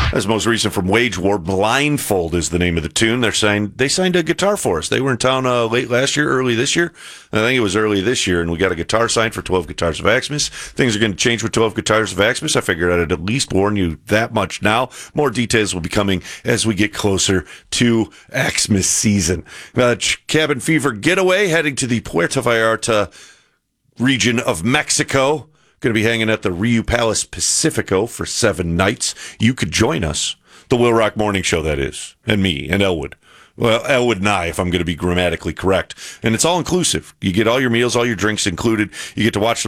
As most recent from Wage War, Blindfold is the name of the tune. They signed a guitar for us. They were in town late last year, early this year. I think it was early this year, and we got a guitar signed for 12 Guitars of Xmas. Things are going to change with 12 Guitars of Xmas. I figured I'd at least warn you that much now. More details will be coming as we get closer to Xmas season. Cabin Fever Getaway heading to the Puerto Vallarta region of Mexico. Going to be hanging at the Riu Palace Pacifico for 7 nights. You could join us. The Will Rock Morning Show, that is. And me, and Elwood. Well, Elwood and I, if I'm going to be grammatically correct. And it's all inclusive. You get all your meals, all your drinks included. You get to watch